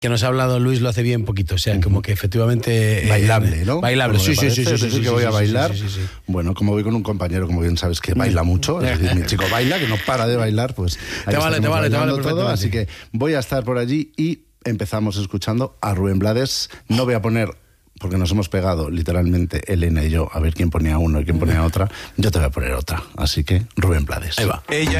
que nos ha hablado Luis lo hace bien poquito, o sea, como que efectivamente... bailable, ¿no? Bailable, sí, que voy a bailar. Sí. Bueno, como voy con un compañero, como bien sabes, que baila mucho, es decir, mi chico baila, que no para de bailar, pues... Te vale todo, así que voy a estar por allí y empezamos escuchando a Rubén Blades. No voy a poner... porque nos hemos pegado, literalmente, Elena y yo, a ver quién ponía uno y quién ponía otra. Yo te voy a poner otra, así que Rubén Blades. Ahí va. Ella